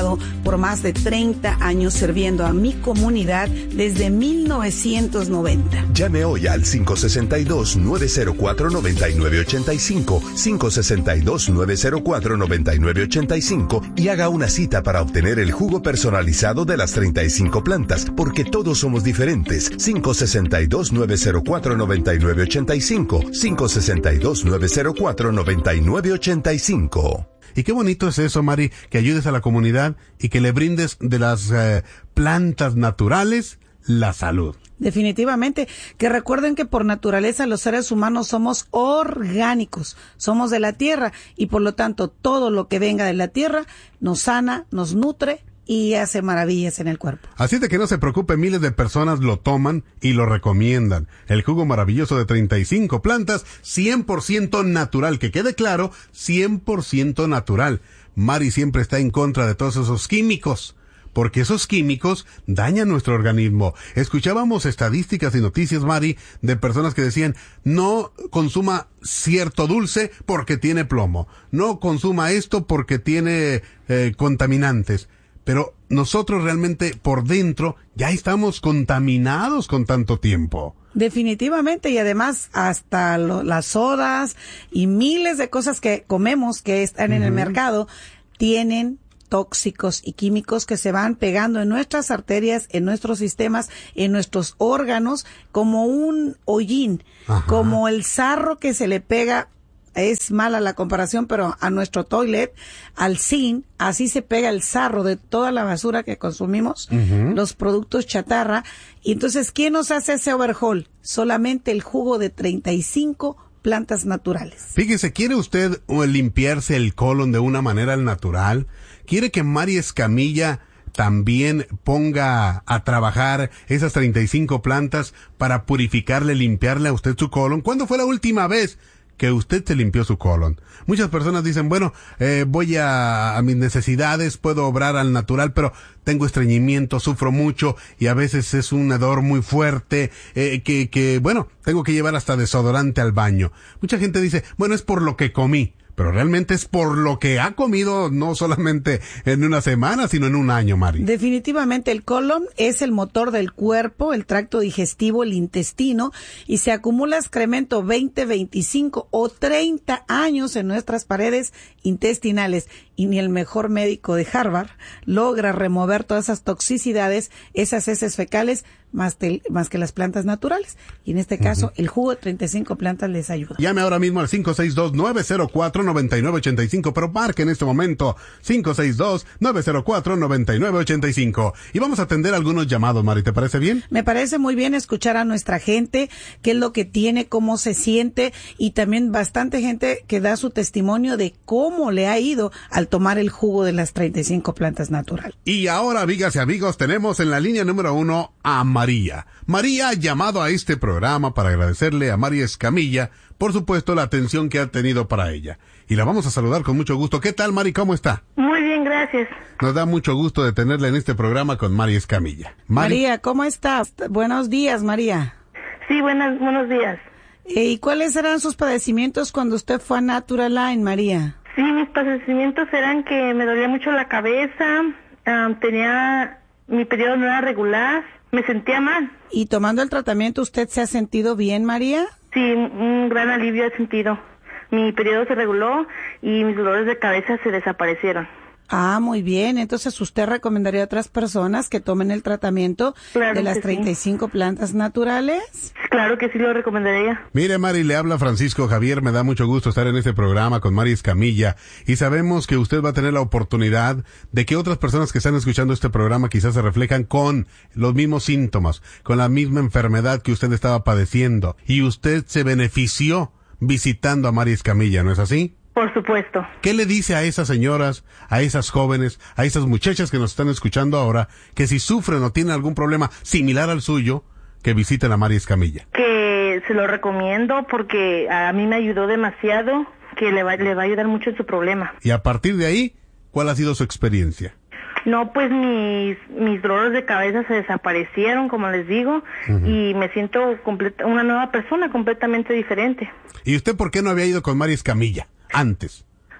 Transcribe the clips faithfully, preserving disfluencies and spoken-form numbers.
estado por más de treinta años sirviendo a mi comunidad desde mil novecientos noventa. Llame hoy al cinco seis dos, nueve cero cuatro, nueve nueve ocho cinco, cinco seis dos, nueve cero cuatro, nueve nueve ocho cinco y haga una cita para obtener el jugo personalizado de las treinta y cinco plantas, porque todos somos diferentes. cinco seis dos, nueve cero cuatro, nueve nueve ocho cinco, cinco seis dos, nueve cero cuatro, nueve nueve ocho cinco. Y qué bonito es eso, Mari, que ayudes a la comunidad y que le brindes de las eh, plantas naturales la salud. Definitivamente, que recuerden que por naturaleza los seres humanos somos orgánicos, somos de la tierra y por lo tanto todo lo que venga de la tierra nos sana, nos nutre y hace maravillas en el cuerpo. Así de que no se preocupe, miles de personas lo toman y lo recomiendan. El jugo maravilloso de treinta y cinco plantas, cien por ciento natural, que quede claro, cien por ciento natural. Mari siempre está en contra de todos esos químicos, porque esos químicos dañan nuestro organismo. Escuchábamos estadísticas y noticias, Mari, de personas que decían, no consuma cierto dulce porque tiene plomo, no consuma esto porque tiene eh, contaminantes. Pero nosotros realmente por dentro ya estamos contaminados con tanto tiempo. Definitivamente, y además hasta lo, las sodas y miles de cosas que comemos que están en uh-huh. el mercado tienen tóxicos y químicos que se van pegando en nuestras arterias, en nuestros sistemas, en nuestros órganos, como un hollín, Ajá. como el sarro que se le pega. Es mala la comparación, pero a nuestro toilet, al zinc, así se pega el sarro de toda la basura que consumimos, uh-huh. los productos chatarra. Y entonces, ¿quién nos hace ese overhaul? Solamente el jugo de treinta y cinco plantas naturales. Fíjese, ¿quiere usted limpiarse el colon de una manera natural? ¿Quiere que Mari Escamilla también ponga a trabajar esas treinta y cinco plantas para purificarle, limpiarle a usted su colon? ¿Cuándo fue la última vez que usted se limpió su colon? Muchas personas dicen, bueno, eh, voy a, a mis necesidades, puedo obrar al natural, pero tengo estreñimiento, sufro mucho y a veces es un hedor muy fuerte, eh, que, que, bueno, tengo que llevar hasta desodorante al baño. Mucha gente dice, bueno, es por lo que comí. Pero realmente es por lo que ha comido, no solamente en una semana, sino en un año, Mari. Definitivamente, el colon es el motor del cuerpo, el tracto digestivo, el intestino, y se acumula excremento veinte, veinticinco o treinta años en nuestras paredes intestinales. Y ni el mejor médico de Harvard logra remover todas esas toxicidades, esas heces fecales, más, te, más que las plantas naturales. Y en este caso, uh-huh. el jugo de treinta y cinco plantas les ayuda. Llame ahora mismo al cinco seis dos, nueve cero cuatro, nueve nueve ocho cinco, pero marque en este momento cinco seis dos, nueve cero cuatro, nueve nueve ocho cinco. Y vamos a atender algunos llamados, Mari, ¿te parece bien? Me parece muy bien escuchar a nuestra gente, qué es lo que tiene, cómo se siente, y también bastante gente que da su testimonio de cómo le ha ido al tomar el jugo de las treinta y cinco plantas naturales. Y ahora, amigas y amigos, tenemos en la línea número uno a María. María ha llamado a este programa para agradecerle a Mari Escamilla, por supuesto, la atención que ha tenido para ella. Y la vamos a saludar con mucho gusto. ¿Qué tal, Mari? ¿Cómo está? Muy bien, gracias. Nos da mucho gusto de tenerla en este programa con Mari Escamilla. Mari... María, ¿cómo estás? Buenos días, María. Sí, buenas, buenos días. ¿Y cuáles eran sus padecimientos cuando usted fue a Natural Line, María? Sí, mis padecimientos eran que me dolía mucho la cabeza, um, tenía, mi periodo no era regular, me sentía mal. ¿Y tomando el tratamiento usted se ha sentido bien, María? Sí, un gran alivio he sentido. Mi periodo se reguló y mis dolores de cabeza se desaparecieron. Ah, muy bien. Entonces, ¿usted recomendaría a otras personas que tomen el tratamiento claro de las treinta y cinco sí. plantas naturales? Claro que sí lo recomendaría. Mire, Mari, le habla Francisco Javier. Me da mucho gusto estar en este programa con Mari Escamilla. Y sabemos que usted va a tener la oportunidad de que otras personas que están escuchando este programa quizás se reflejan con los mismos síntomas, con la misma enfermedad que usted estaba padeciendo. Y usted se benefició visitando a Mari Escamilla, ¿no es así? Por supuesto. ¿Qué le dice a esas señoras, a esas jóvenes, a esas muchachas que nos están escuchando ahora, que si sufren o tienen algún problema similar al suyo, que visiten a Mari Escamilla? Que se lo recomiendo porque a mí me ayudó demasiado, que le va, le va a ayudar mucho en su problema. Y a partir de ahí, ¿cuál ha sido su experiencia? No, pues mis mis dolores de cabeza se desaparecieron, como les digo, uh-huh. y me siento completa, una nueva persona completamente diferente. ¿Y usted por qué no había ido con Mari Escamilla antes?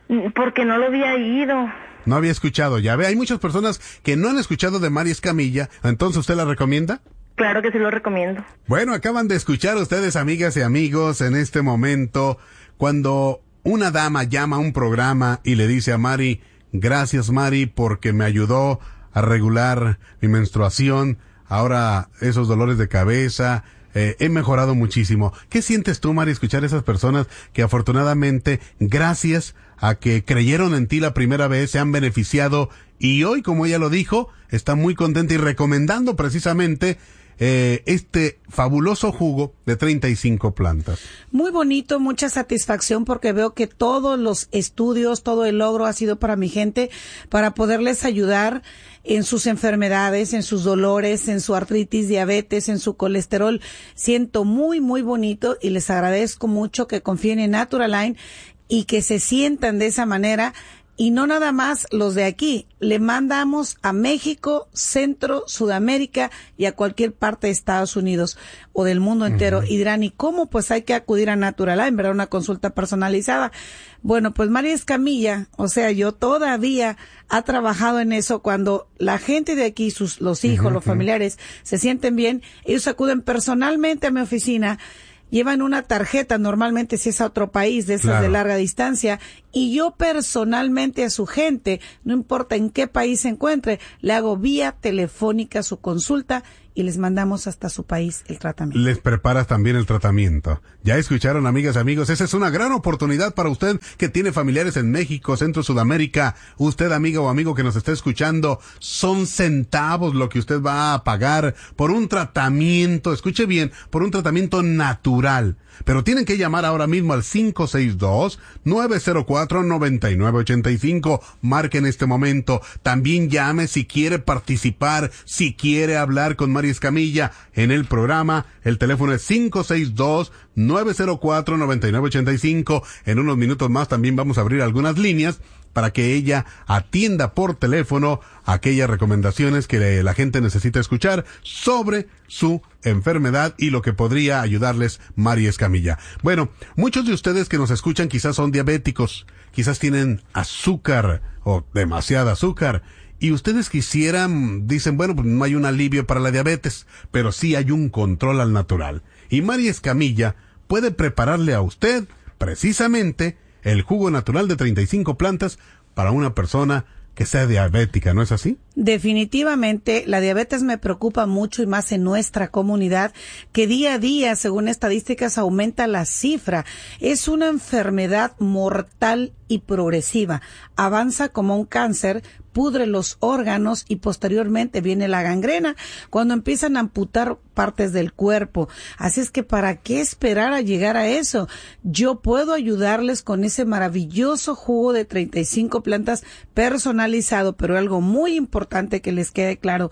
Porque no lo había ido. No había escuchado, ya ve, hay muchas personas que no han escuchado de Mari Escamilla, ¿entonces usted la recomienda? Claro que sí lo recomiendo. Bueno, acaban de escuchar ustedes, amigas y amigos, en este momento, cuando una dama llama a un programa y le dice a Mari, gracias Mari porque me ayudó a regular mi menstruación, ahora esos dolores de cabeza, eh, he mejorado muchísimo. ¿Qué sientes tú, Mari, escuchar a esas personas que afortunadamente, gracias a que creyeron en ti la primera vez, se han beneficiado y hoy, como ella lo dijo, está muy contenta y recomendando precisamente eh, este fabuloso jugo de treinta y cinco plantas? Muy bonito, mucha satisfacción porque veo que todos los estudios, todo el logro ha sido para mi gente, para poderles ayudar en sus enfermedades, en sus dolores, en su artritis, diabetes, en su colesterol. Siento muy, muy bonito y les agradezco mucho que confíen en Naturaline y que se sientan de esa manera. Y no nada más los de aquí, le mandamos a México, Centro, Sudamérica y a cualquier parte de Estados Unidos o del mundo entero. Uh-huh. Y dirán, ¿y cómo? Pues hay que acudir a Naturaline, ¿verdad? Una consulta personalizada. Bueno, pues Mari Escamilla, o sea, yo todavía ha trabajado en eso. Cuando la gente de aquí, sus, los hijos, uh-huh, los familiares, se sienten bien, ellos acuden personalmente a mi oficina. Llevan una tarjeta, normalmente si es a otro país, de esas claro, de larga distancia, y yo personalmente a su gente, no importa en qué país se encuentre, le hago vía telefónica su consulta y les mandamos hasta su país el tratamiento. Les preparas también el tratamiento. Ya escucharon, amigas y amigos, esa es una gran oportunidad para usted que tiene familiares en México, Centro, Sudamérica. Usted, amiga o amigo que nos está escuchando, son centavos lo que usted va a pagar por un tratamiento, escuche bien, por un tratamiento natural. Pero tienen que llamar ahora mismo al cinco seis dos, nueve cero cuatro, nueve nueve ocho cinco. Marque en este momento. También llame si quiere participar, si quiere hablar con Mari Escamilla en el programa. El teléfono es cinco seis dos, nueve cero cuatro, nueve nueve ocho cinco. En unos minutos más también vamos a abrir algunas líneas para que ella atienda por teléfono aquellas recomendaciones que la gente necesita escuchar sobre su enfermedad y lo que podría ayudarles Mari Escamilla. Bueno, muchos de ustedes que nos escuchan quizás son diabéticos, quizás tienen azúcar o demasiada azúcar, y ustedes quisieran, dicen, bueno, pues no hay un alivio para la diabetes, pero sí hay un control al natural. Y Mari Escamilla puede prepararle a usted precisamente el jugo natural de treinta y cinco plantas para una persona que sea diabética, ¿no es así? Definitivamente, la diabetes me preocupa mucho y más en nuestra comunidad, que día a día, según estadísticas, aumenta la cifra. Es una enfermedad mortal y progresiva. Avanza como un cáncer, pudre los órganos y posteriormente viene la gangrena cuando empiezan a amputar partes del cuerpo. Así es que ¿para qué esperar a llegar a eso? Yo puedo ayudarles con ese maravilloso jugo de treinta y cinco plantas personalizado, pero algo muy importante que les quede claro,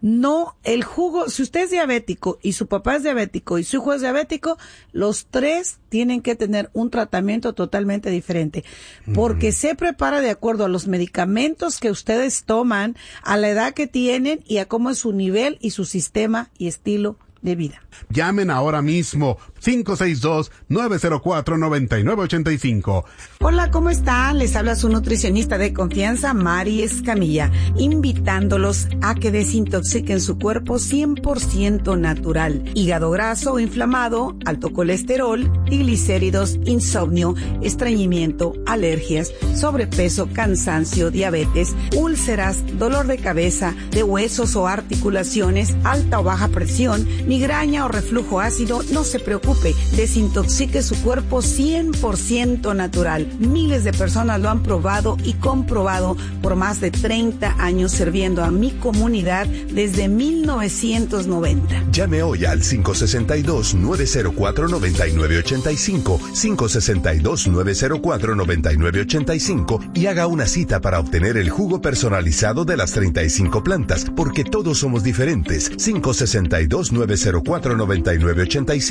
no el jugo, si usted es diabético y su papá es diabético y su hijo es diabético, los tres tienen que tener un tratamiento totalmente diferente, porque uh-huh, se prepara de acuerdo a los medicamentos que ustedes toman, a la edad que tienen y a cómo es su nivel y su sistema y estilo de vida. Llamen ahora mismo, cinco seis dos, nueve cero cuatro, nueve nueve ocho cinco. Hola, ¿cómo están? Les habla su nutricionista de confianza, Mari Escamilla, invitándolos a que desintoxiquen su cuerpo cien por ciento natural. Hígado graso o inflamado, alto colesterol, triglicéridos, insomnio, estreñimiento, alergias, sobrepeso, cansancio, diabetes, úlceras, dolor de cabeza, de huesos o articulaciones, alta o baja presión, migraña o reflujo ácido, no se preocupe, desintoxique su cuerpo cien por ciento natural. Miles de personas lo han probado y comprobado por más de treinta años sirviendo a mi comunidad desde mil novecientos noventa. Llame hoy al cinco seis dos, nueve cero cuatro, nueve nueve ocho cinco, cinco seis dos, nueve cero cuatro, nueve nueve ocho cinco y haga una cita para obtener el jugo personalizado de las treinta y cinco plantas, porque todos somos diferentes. cinco seis dos, nueve cero cuatro, nueve nueve ocho cinco,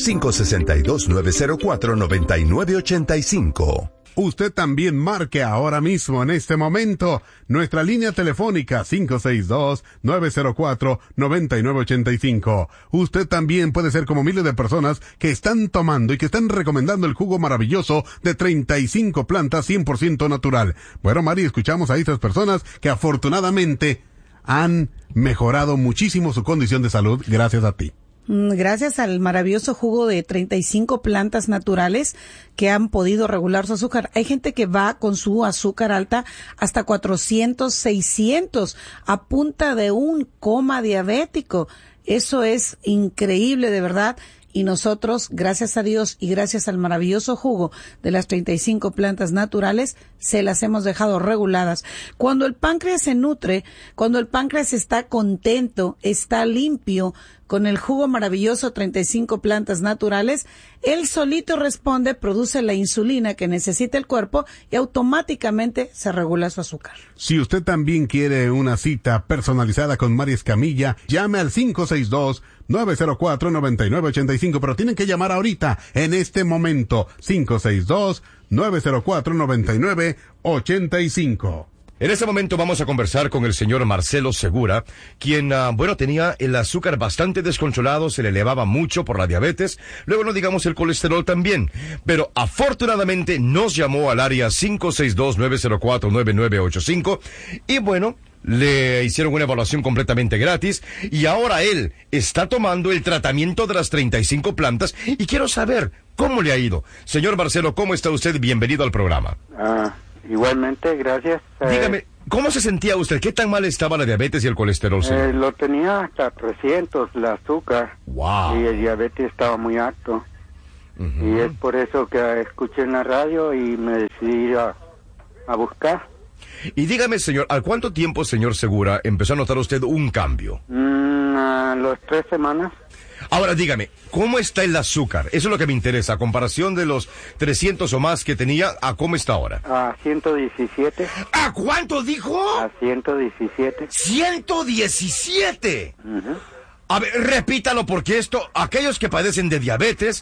cinco seis dos, nueve cero cuatro, nueve nueve ocho cinco. Usted también marque ahora mismo, en este momento, nuestra línea telefónica cinco seis dos, nueve cero cuatro, nueve nueve ocho cinco. Usted también puede ser como miles de personas que están tomando y que están recomendando el jugo maravilloso de treinta y cinco plantas cien por ciento natural. Bueno, Mari, escuchamos a estas personas que afortunadamente han mejorado muchísimo su condición de salud gracias a ti. Gracias al maravilloso jugo de treinta y cinco plantas naturales que han podido regular su azúcar. Hay gente que va con su azúcar alta hasta cuatrocientos, seiscientos a punta de un coma diabético. Eso es increíble, de verdad. Y nosotros, gracias a Dios y gracias al maravilloso jugo de las treinta y cinco plantas naturales, se las hemos dejado reguladas. Cuando el páncreas se nutre, cuando el páncreas está contento, está limpio, con el jugo maravilloso treinta y cinco plantas naturales, él solito responde, produce la insulina que necesita el cuerpo y automáticamente se regula su azúcar. Si usted también quiere una cita personalizada con Mari Escamilla, llame al cinco seis dos, nueve cero cuatro, nueve nueve ocho cinco, pero tienen que llamar ahorita, en este momento, cinco seis dos, nueve cero cuatro, nueve nueve ocho cinco. En este momento vamos a conversar con el señor Marcelo Segura, quien, uh, bueno, tenía el azúcar bastante descontrolado, se le elevaba mucho por la diabetes, luego no digamos el colesterol también, pero afortunadamente nos llamó al área cinco seis dos, nueve cero cuatro, nueve nueve ocho cinco y bueno, le hicieron una evaluación completamente gratis y ahora él está tomando el tratamiento de las treinta y cinco plantas y quiero saber cómo le ha ido. Señor Marcelo, ¿cómo está usted? Bienvenido al programa. Ah, igualmente, gracias. Dígame, eh, ¿cómo se sentía usted? ¿Qué tan mal estaba la diabetes y el colesterol, señor? Eh, lo tenía hasta trescientos, el azúcar. Wow. Y el diabetes estaba muy alto. Uh-huh. Y es por eso que escuché en la radio y me decidí ir a, a buscar. Y dígame, señor, ¿al cuánto tiempo, señor Segura, empezó a notar usted un cambio? Mm, a las tres semanas. Ahora, dígame, ¿cómo está el azúcar? Eso es lo que me interesa. A comparación de los trescientos o más que tenía, ¿a cómo está ahora? A ciento diecisiete. ¿A cuánto dijo? A ciento diecisiete. ¡ciento diecisiete! Uh-huh. A ver, repítalo, porque esto, aquellos que padecen de diabetes,